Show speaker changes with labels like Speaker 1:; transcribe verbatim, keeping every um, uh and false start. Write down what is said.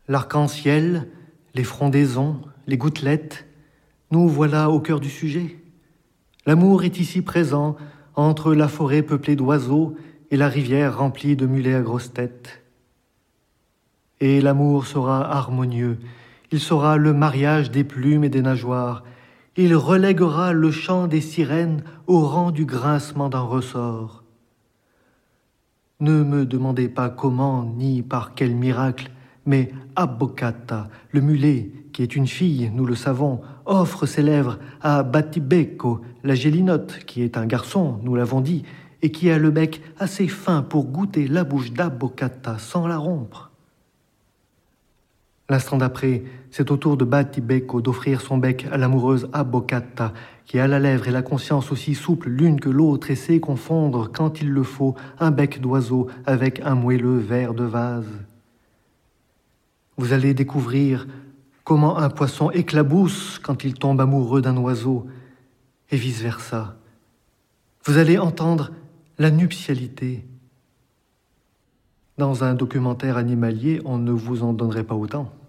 Speaker 1: L'arc-en-ciel, les frondaisons, les gouttelettes, nous voilà au cœur du sujet. L'amour est ici présent entre la forêt peuplée d'oiseaux et la rivière remplie de mulets à grosses têtes. Et l'amour sera harmonieux, il sera le mariage des plumes et des nageoires, il relèguera le chant des sirènes au rang du grincement d'un ressort. Ne me demandez pas comment ni par quel miracle, mais Abbocata, le mulet, qui est une fille, nous le savons, offre ses lèvres à Battibecco, la gélinote, qui est un garçon, nous l'avons dit, et qui a le bec assez fin pour goûter la bouche d'Abbocata sans la rompre. L'instant d'après, c'est au tour de Battibecco d'offrir son bec à l'amoureuse Abbocata, qui a la lèvre et la conscience aussi souples l'une que l'autre et sait confondre, quand il le faut, un bec d'oiseau avec un moelleux verre de vase. Vous allez découvrir comment un poisson éclabousse quand il tombe amoureux d'un oiseau, et vice-versa. Vous allez entendre la nuptialité. Dans un documentaire animalier, on ne vous en donnerait pas autant.